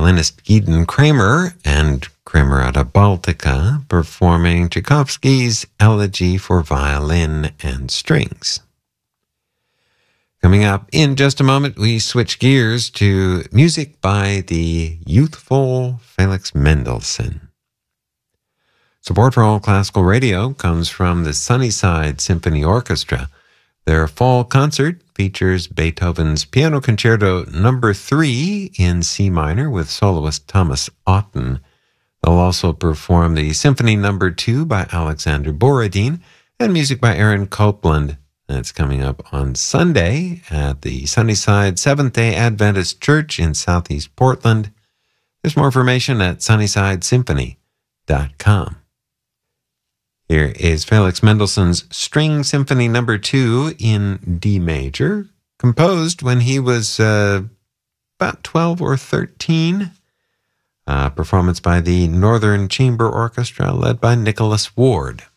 violinist Eden Kramer and Kramerata Baltica performing Tchaikovsky's Elegy for Violin and Strings. Coming up in just a moment, we switch gears to music by the youthful Felix Mendelssohn. Support for All Classical Radio comes from the Sunnyside Symphony Orchestra. Their fall concert features Beethoven's Piano Concerto No. 3 in C minor with soloist Thomas Otten. They'll also perform the Symphony No. 2 by Alexander Borodin and music by Aaron Copland. That's coming up on Sunday at the Sunnyside Seventh-day Adventist Church in Southeast Portland. There's more information at sunnysidesymphony.com. Here is Felix Mendelssohn's String Symphony No. 2 in D major, composed when he was about 12 or 13. Performance by the Northern Chamber Orchestra led by Nicholas Ward.